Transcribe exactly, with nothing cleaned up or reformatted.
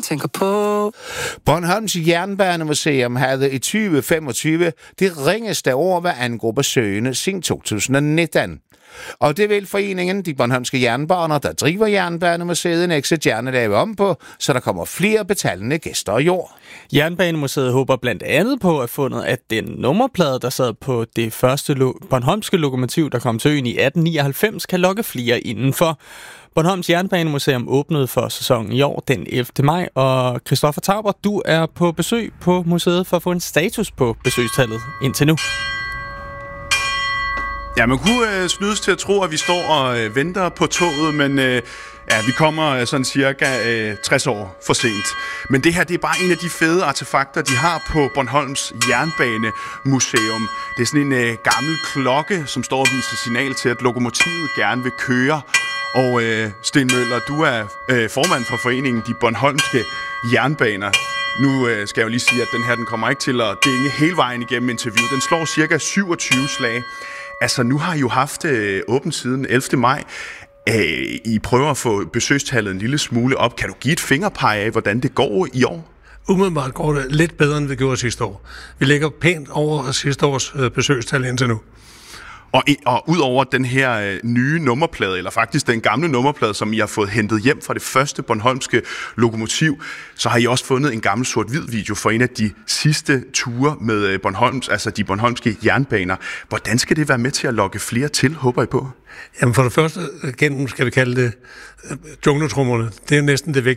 tænker på. Bornholms Jernbanemuseum havde i tyve femogtyve det ringeste år, hvad angår besøgende siden to tusind nitten. Og det vil foreningen De Bornholmske Jernbaner, der driver Jernbanemuseet, Nexø gerne lave om på, så der kommer flere betalende gæster i år. Jernbanemuseet håber blandt andet på at fundet, at den nummerplade, der sad på det første lo- bornholmske lokomotiv, der kom til øen i atten nioghalvfems, kan lokke flere indenfor. Bornholms Jernbanemuseum åbnede for sæsonen i år den ellevte maj, og Christoffer Tauber, du er på besøg på museet for at få en status på besøgstallet indtil nu. Ja, man kunne øh, snydes til at tro, at vi står og øh, venter på toget, men øh, ja, vi kommer øh, sådan cirka øh, tres år for sent. Men det her, det er bare en af de fede artefakter, de har på Bornholms Jernbanemuseum. Det er sådan en øh, gammel klokke, som står og viser signal til, at lokomotivet gerne vil køre. Og øh, Sten Møller, du er øh, formand for foreningen De Bornholmske Jernbaner. Nu øh, skal jeg jo lige sige, at den her den kommer ikke til at dænge hele vejen igennem interviewet. Den slår cirka syvogtyve slag. Altså, nu har I jo haft øh, åbent siden ellevte maj. Øh, I prøver at få besøgstallet en lille smule op. Kan du give et fingerpege af, hvordan det går i år? Umiddelbart går det lidt bedre, end vi gjorde sidste år. Vi ligger pænt over sidste års øh, besøgstal indtil nu. Og, og ud over den her øh, nye nummerplade, eller faktisk den gamle nummerplade, som I har fået hentet hjem fra det første bornholmske lokomotiv, så har I også fundet en gammel sort-hvid video for en af de sidste ture med øh, Bornholms, altså de bornholmske jernbaner. Hvordan skal det være med til at lokke flere til, håber I på? Jamen for det første, gennem skal vi kalde det jungletrummerne. Det er næsten det